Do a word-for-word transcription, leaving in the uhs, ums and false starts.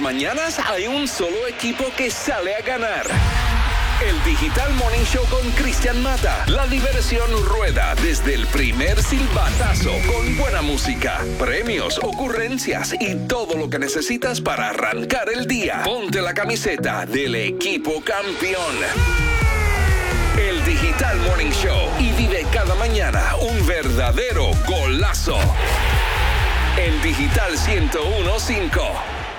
mañanas hay un solo equipo que sale a ganar. El Digital Morning Show con Cristian Mata. La diversión rueda desde el primer silbatazo con buena música, premios, ocurrencias y todo lo que necesitas para arrancar el día. Ponte la camiseta del equipo campeón. El Digital Morning Show y vive cada mañana un verdadero golazo. En Digital ciento uno punto cinco.